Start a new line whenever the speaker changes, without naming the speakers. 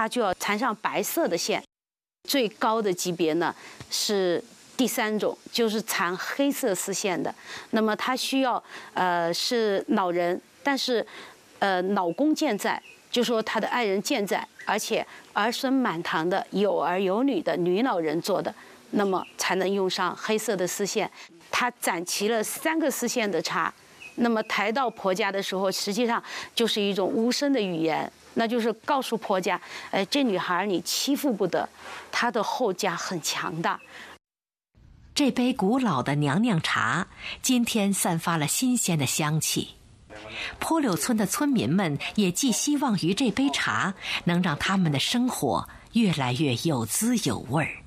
它就要缠上白色的线。最高的级别呢是第3种，就是缠黑色丝线的。那么它需要是老人，但是老公健在，就说他的爱人健在，而且儿孙满堂的有儿有女的女老人做的，那么才能用上黑色的丝线。它攒齐了3个丝线的茶，那么抬到婆家的时候，实际上就是一种无声的语言，那就是告诉婆家，这女孩你欺负不得，她的后家很强大。
这杯古老的娘娘茶今天散发了新鲜的香气，坡柳村的村民们也寄希望于这杯茶能让他们的生活越来越有滋有味儿。